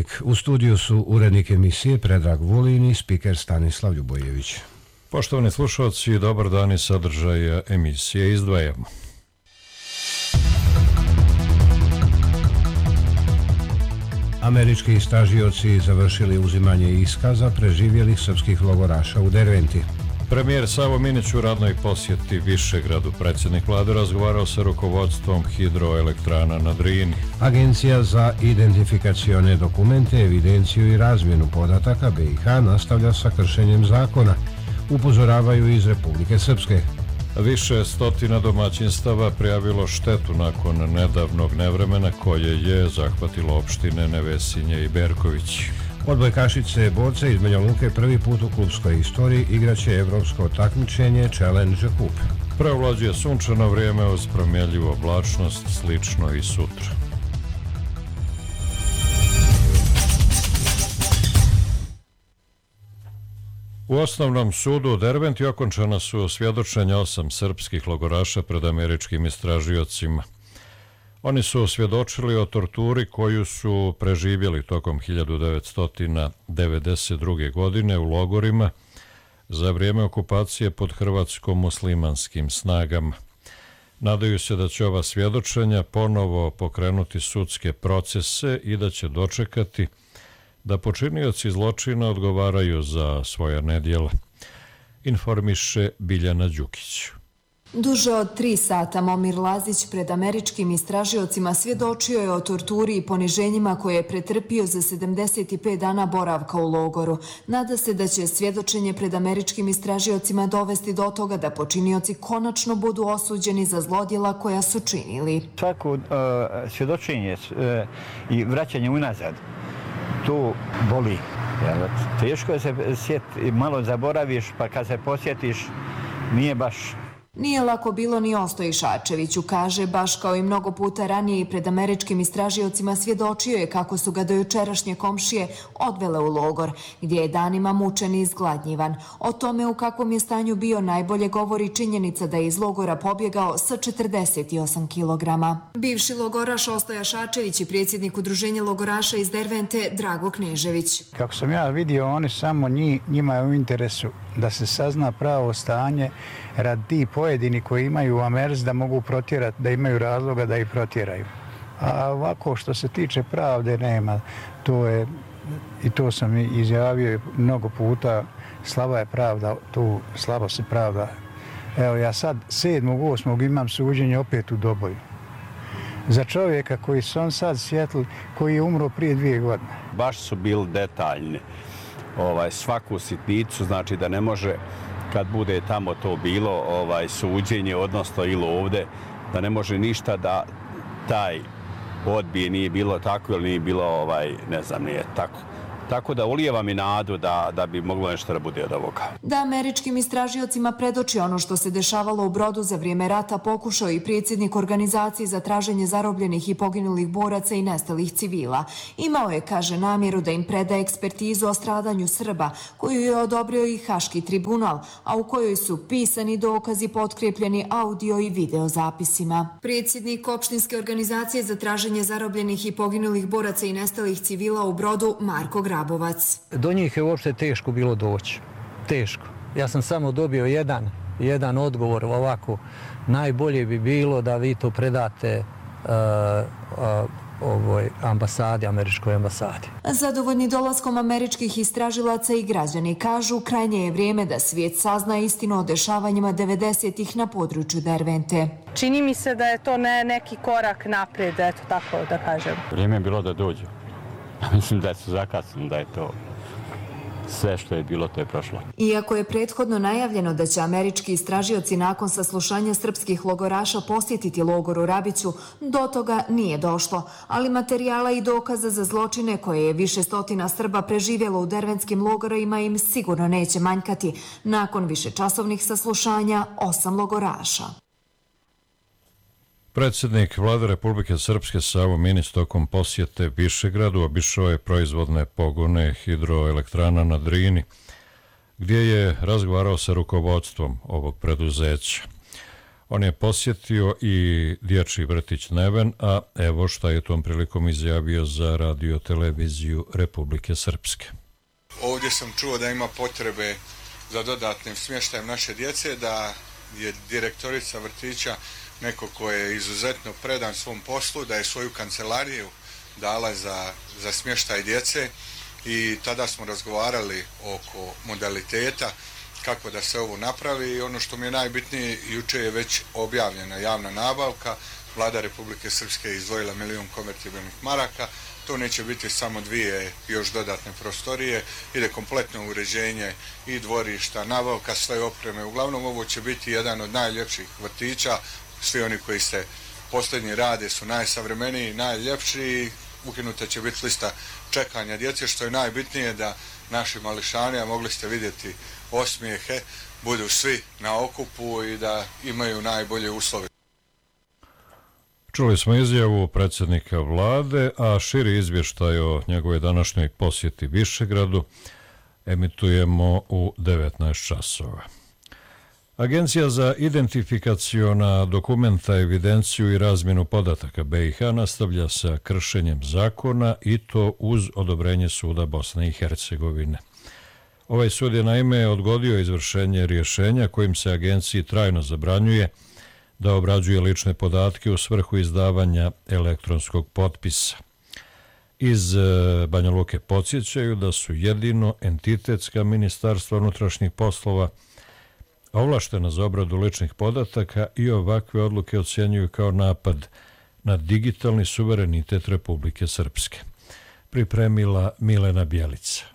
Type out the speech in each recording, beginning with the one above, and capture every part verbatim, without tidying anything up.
Dnevnik. U studiju su urednik emisije Predrag Vulin i spiker Stanislav Ljubojević. Poštovani slušalci, dobar dan i sadržaj emisije izdvajamo. Američki istražioci završili uzimanje iskaza preživjelih srpskih logoraša u Derventi. Premijer Savo Minić u radnoj posjeti Višegradu. Predsjednik vlade razgovarao sa rukovodstvom hidroelektrana na Drini. Agencija za identifikacione dokumente, evidenciju i razmjenu podataka B i H nastavlja sa kršenjem zakona, upozoravaju iz Republike Srpske. Više stotina domaćinstava prijavilo štetu nakon nedavnog nevremena koje je zahvatilo opštine Nevesinje i Berković. Odbojkašice borce iz Banja Luke prvi put u klubskoj istoriji igraće evropsko takmičenje Challenge Cup. Preovlađuje sunčano vrijeme uz promjenljivu oblačnost, slično i sutra. U osnovnom sudu u Derventi okončana su svjedočenja osam srpskih logoraša pred američkim istražiocima. Oni su svjedočili o torturi koju su preživjeli tokom hiljadu devetsto devedeset druge. godine u logorima za vrijeme okupacije pod hrvatsko-muslimanskim snagama. Nadaju se da će ova svjedočenja ponovo pokrenuti sudske procese i da će dočekati da počinioci zločina odgovaraju za svoja nedjela, informiše Biljana Đukić. Duže od tri sata Momir Lazić pred američkim istražiocima svjedočio je o torturi i poniženjima koje je pretrpio za sedamdeset pet dana boravka u logoru. Nada se da će svjedočenje pred američkim istražiocima dovesti do toga da počinioci konačno budu osuđeni za zlodjela koja su činili. Svako uh, svjedočenje uh, i vraćanje unazad, to boli. Teško je se sjeti, malo zaboraviš, pa kad se posjetiš, nije baš... Nije lako bilo ni Ostoji Šačeviću, kaže, baš kao i mnogo puta ranije i pred američkim istražiocima svjedočio je kako su ga dojučerašnje komšije odvele u logor, gdje je danima mučen i izgladnjivan. O tome u kakvom je stanju bio najbolje govori činjenica da je iz logora pobjegao sa četrdeset osam kilograma. Bivši logoraš Ostoja Šačević i predsjednik udruženja logoraša iz Dervente Drago Knežević. Kako sam ja vidio, oni samo njih, njima je u interesu da se sazna pravo stanje radi ti pojedini koji imaju amers da mogu protjerati, da imaju razloga da ih protjeraju. A ovako što se tiče pravde nema, to je, i to sam izjavio mnogo puta, slaba je pravda, tu slabo se pravda. Evo ja sad sedmog osmog imam suđenje opet u Doboju. Za čovjeka koji su on sad sjetli, koji je umro prije dvije godine. Baš su bili detaljni. Ovaj, svaku sitnicu, znači da ne može, kad bude tamo to bilo ovaj suđenje, odnosno ili ovdje, da ne može ništa da taj odbije, nije bilo tako ili nije bilo, ovaj, ne znam, nije tako. Tako da ulijeva mi nadu da, da bi moglo nešto da bude od ovoga. Da američkim istražiocima predoči ono što se dešavalo u Brodu za vrijeme rata pokušao i predsjednik organizacije za traženje zarobljenih i poginulih boraca i nestalih civila. Imao je, kaže, namjeru da im preda ekspertizu o stradanju Srba, koju je odobrio i Haški tribunal, a u kojoj su pisani dokazi potkrepljeni audio i video zapisima. Predsjednik opštinske organizacije za traženje zarobljenih i poginulih boraca i nestalih civila u Brodu, Marko Grabovac. Do njih je uopšte teško bilo doći. Teško. Ja sam samo dobio jedan, jedan odgovor ovako. Najbolje bi bilo da vi to predate uh, uh, ovoj ambasadi, američkoj ambasadi. Zadovoljni dolaskom američkih istražilaca i građani kažu krajnje je vrijeme da svijet sazna istinu o dešavanjima devedesetih na području Dervente. Čini mi se da je to ne, neki korak naprijed, eto tako da kažem. Vrijeme je bilo da dođu. Mislim da su zakasnili, da je to sve što je bilo, to je prošlo. Iako je prethodno najavljeno da će američki istražioci nakon saslušanja srpskih logoraša posjetiti logor u Rabiću, do toga nije došlo, ali materijala i dokaza za zločine koje je više stotina Srba preživjelo u dervenskim logorima im sigurno neće manjkati nakon višečasovnih saslušanja osam logoraša. Predsjednik vlade Republike Srpske Savo Minić tokom posjete Višegradu obišao je proizvodne pogone hidroelektrana na Drini, gdje je razgovarao sa rukovodstvom ovog preduzeća. On je posjetio i dječji vrtić Neven, a evo šta je tom prilikom izjavio za radio televiziju Republike Srpske. Ovdje sam čuo da ima potrebe za dodatnim smještajem naše djece, da je direktorica vrtića neko ko je izuzetno predan svom poslu, da je svoju kancelariju dala za, za smještaj djece i tada smo razgovarali oko modaliteta kako da se ovo napravi i ono što mi je najbitnije, jučer je već objavljena javna nabavka, Vlada Republike Srpske je izdvojila milijun konvertibilnih maraka, to neće biti samo dvije još dodatne prostorije, ide kompletno uređenje i dvorišta, nabavka sve opreme, uglavnom ovo će biti jedan od najljepših vrtića, svi oni koji se posljednji rade su najsavremeniji, najljepši, ukinuta će biti lista čekanja djece, što je najbitnije da naši mališani, a mogli ste vidjeti osmijehe, budu svi na okupu i da imaju najbolje uslove. Čuli smo izjavu predsjednika vlade, a širi izvještaj o njegove današnjoj posjeti Višegradu emitujemo u devetnaest časova. Agencija za identifikaciona dokumenta, evidenciju i razmjenu podataka B i H nastavlja sa kršenjem zakona i to uz odobrenje suda Bosne i Hercegovine. Ovaj sud je naime odgodio izvršenje rješenja kojim se agenciji trajno zabranjuje da obrađuje lične podatke u svrhu izdavanja elektronskog potpisa. Iz Banja Luke podsjećaju da su jedino entitetska ministarstva unutrašnjih poslova ovlaštena za obradu ličnih podataka i ovakve odluke ocjenjuju kao napad na digitalni suverenitet Republike Srpske. Pripremila Milena Bjelica.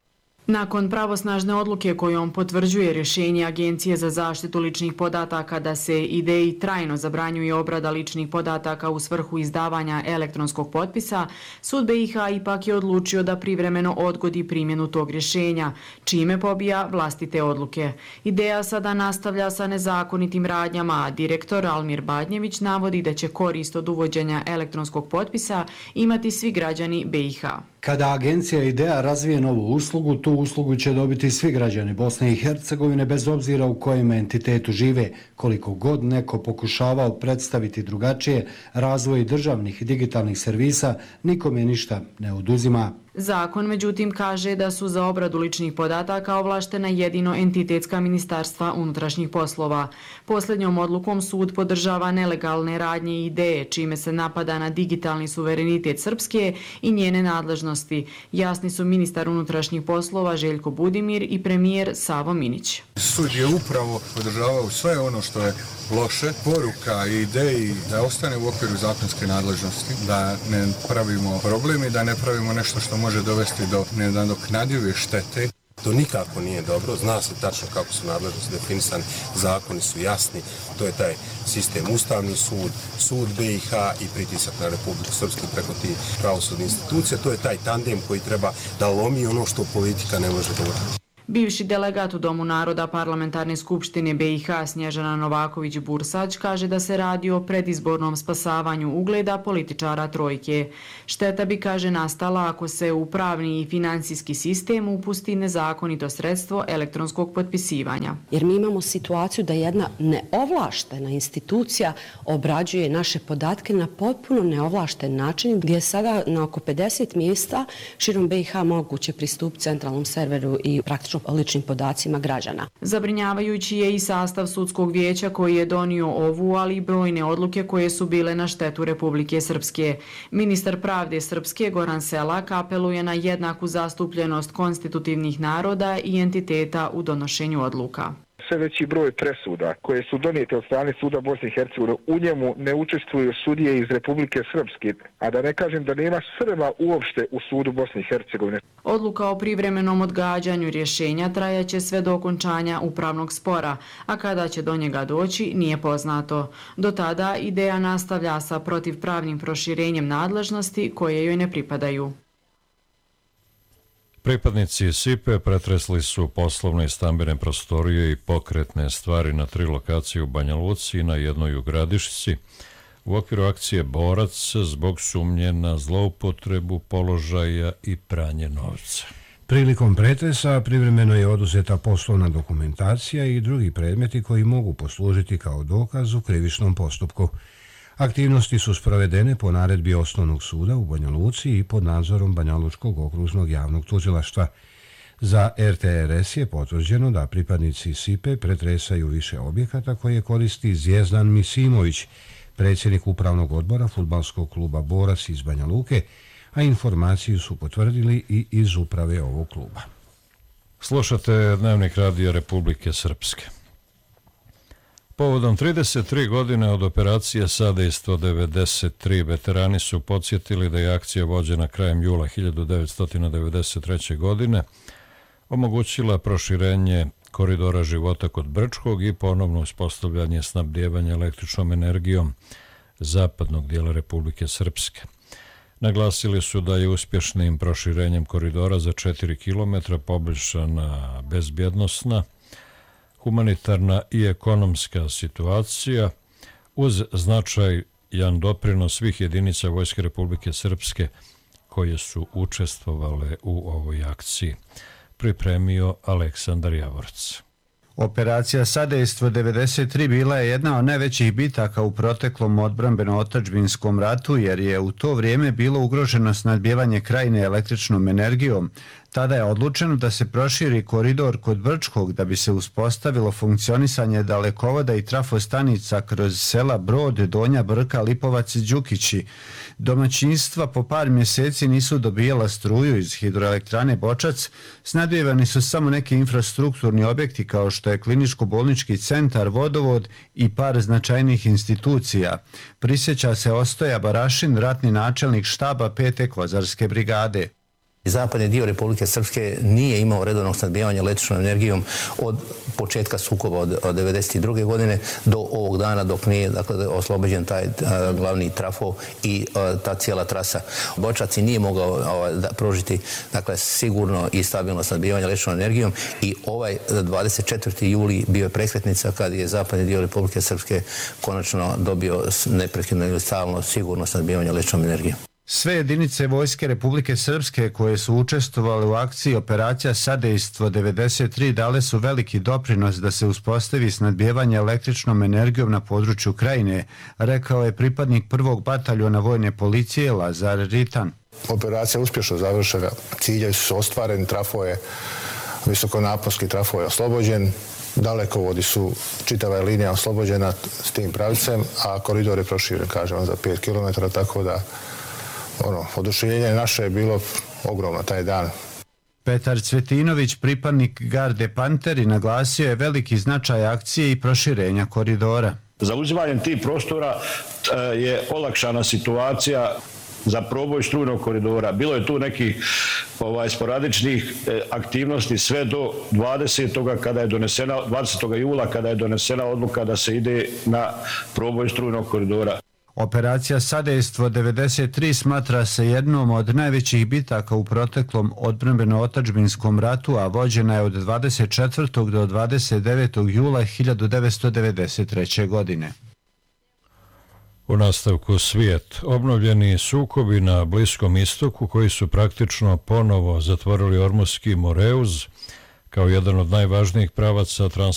Nakon pravosnažne odluke kojom potvrđuje rješenje Agencije za zaštitu ličnih podataka da se ideji trajno zabranjuje obrada ličnih podataka u svrhu izdavanja elektronskog potpisa, sud B i H ipak je odlučio da privremeno odgodi primjenu tog rješenja, čime pobija vlastite odluke. Ideja sada nastavlja sa nezakonitim radnjama, a direktor Almir Badnjević navodi da će korist od uvođenja elektronskog potpisa imati svi građani B i H. Kada agencija Ideja razvije novu uslugu, tu uslugu će dobiti svi građani Bosne i Hercegovine bez obzira u kojem entitetu žive, koliko god neko pokušavao predstaviti drugačije razvoj državnih i digitalnih servisa, nikome ništa ne oduzima. Zakon, međutim, kaže da su za obradu ličnih podataka ovlaštena jedino entitetska ministarstva unutrašnjih poslova. Posljednjom odlukom sud podržava nelegalne radnje i ideje, čime se napada na digitalni suverenitet Srpske i njene nadležnosti. Jasni su ministar unutrašnjih poslova Željko Budimir i premijer Savo Minić. Sud je upravo podržavao sve ono što je loše, poruka i ideji da ostane u okviru zakonske nadležnosti, da ne pravimo problem i da ne pravimo nešto što može dovesti do nenadoknadive štete. To nikako nije dobro, zna se tačno kako su nadležnosti definisani, zakoni su jasni, to je taj sistem Ustavni sud, sud B i H i pritisak na Republiku Srpsku preko tih pravosudnih institucija, to je taj tandem koji treba da lomi ono što politika ne može da uradi. Bivši delegat u Domu naroda Parlamentarne skupštine B i H Snježana Novaković-Bursać kaže da se radi o predizbornom spasavanju ugleda političara trojke. Šteta bi, kaže, nastala ako se u pravni i financijski sistem upusti nezakonito sredstvo elektronskog potpisivanja. Jer mi imamo situaciju da jedna neovlaštena institucija obrađuje naše podatke na potpuno neovlašten način, gdje je sada na oko pedeset mjesta širom B i H moguće pristup centralnom serveru i praktično ličnim podacima građana. Zabrinjavajući je i sastav sudskog vijeća koji je donio ovu, ali i brojne odluke koje su bile na štetu Republike Srpske. Ministar pravde Srpske Goran Selak apeluje na jednaku zastupljenost konstitutivnih naroda i entiteta u donošenju odluka. Sve veći broj presuda koje su donijete od strane suda Bosne i Hercegovine, u njemu ne učestvuju sudije iz Republike Srpske, a da ne kažem da nema Srba uopšte u sudu Bosne i Hercegovine. Odluka o privremenom odgađanju rješenja trajaće sve do okončanja upravnog spora, a kada će do njega doći nije poznato. Do tada Ideja nastavlja sa protivpravnim proširenjem nadležnosti koje joj ne pripadaju. Pripadnici S I P E pretresli su poslovne i stambene prostorije i pokretne stvari na tri lokacije u Banja Luci i na jednoj u Gradišci u okviru akcije Borac zbog sumnje na zloupotrebu položaja i pranje novca. Prilikom pretresa privremeno je oduzeta poslovna dokumentacija i drugi predmeti koji mogu poslužiti kao dokaz u krivičnom postupku. Aktivnosti su sprovedene po naredbi Osnovnog suda u Banja Luci i pod nadzorom Banjalučkog okružnog javnog tužilaštva. Za R T R S je potvrđeno da pripadnici S I P E pretresaju više objekata koje koristi Zvijezdan Misimović, predsjednik upravnog odbora fudbalskog kluba Borac iz Banja Luke, a informaciju su potvrdili i iz uprave ovog kluba. Slušate Dnevnik radija Republike Srpske. Povodom trideset tri godine od operacije Sadejstvo devedeset tri veterani su podsjetili da je akcija vođena krajem jula hiljadu devetsto devedeset treće. godine omogućila proširenje koridora života kod Brčkog i ponovno uspostavljanje snabdijevanja električnom energijom zapadnog dijela Republike Srpske. Naglasili su da je uspješnim proširenjem koridora za četiri kilometra poboljšana bezbjednosna, humanitarna i ekonomska situacija uz značajan doprinos svih jedinica Vojske Republike Srpske koje su učestvovale u ovoj akciji. Pripremio Aleksandar Javorac. Operacija Sadejstvo devedeset tri bila je jedna od najvećih bitaka u proteklom odbrambeno-otadžbinskom ratu jer je u to vrijeme bilo ugroženo snabdijevanje krajine električnom energijom. Tada je odlučeno da se proširi koridor kod Brčkog da bi se uspostavilo funkcionisanje dalekovoda i trafostanica kroz sela Brod, Donja Brka, Lipovac i Đukići. Domaćinstva po par mjeseci nisu dobijala struju iz hidroelektrane Bočac, snabdijevani su samo neki infrastrukturni objekti kao što je kliničko-bolnički centar, vodovod i par značajnih institucija. Prisjeća se Ostoja Barašin, ratni načelnik štaba pete Kozarske brigade. Zapadni dio Republike Srpske nije imao redovnog snabdijevanja električnom energijom od početka sukoba od, od devedeset druge. godine do ovog dana dok nije dakle, oslobođen taj a, glavni trafo i a, ta cijela trasa. Bočac nije mogao a, da, pružiti dakle, sigurno i stabilno snabdijevanje električnom energijom i ovaj dvadeset četvrti juli bio je prekretnica kad je zapadni dio Republike Srpske konačno dobio neprekidno ili stalno sigurno snabdijevanje električnom energijom. Sve jedinice Vojske Republike Srpske koje su učestvovale u akciji Operacija Sadejstvo devedeset tri dale su veliki doprinos da se uspostavi snabdijevanje električnom energijom na području krajine, rekao je pripadnik prvog bataljona vojne policije Lazar Ritan. Operacija je uspješno završena, ciljevi su ostvareni, trafo je, visokonaponski trafo je oslobođen, dalekovodi su, čitava je linija oslobođena s tim pravicem, a koridor je proširen, kažem, za pet kilometara, tako da ono, oduševljenje naše je bilo ogromno taj dan. Petar Cvetinović, pripadnik garde Panteri, naglasio je veliki značaj akcije i proširenja koridora. Zauzimanjem tih prostora je olakšana situacija za proboj strujnog koridora. Bilo je tu nekih ovaj, sporadičnih aktivnosti sve do dvadesetog kada je donesena, dvadesetog jula kada je donesena odluka da se ide na proboj strujnog koridora. Operacija Sadejstvo devedeset tri smatra se jednom od najvećih bitaka u proteklom odbrambeno-otadžbinskom ratu, a vođena je od dvadeset četvrtog do dvadeset devetog jula hiljadu devetsto devedeset treće. godine. U nastavku svijet. Obnovljeni sukobi na Bliskom istoku koji su praktično ponovo zatvorili Ormuski Moreuz kao jedan od najvažnijih pravaca transporta